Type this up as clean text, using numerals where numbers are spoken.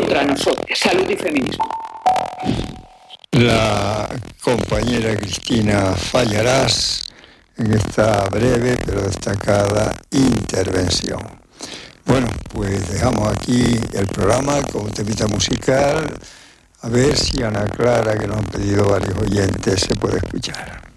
contra nosotros. Salud y feminismo. La compañera Cristina Fallarás en esta breve pero destacada intervención. Bueno, pues dejamos aquí el programa con un temita musical. A ver si Ana Clara, que nos han pedido varios oyentes, se puede escuchar.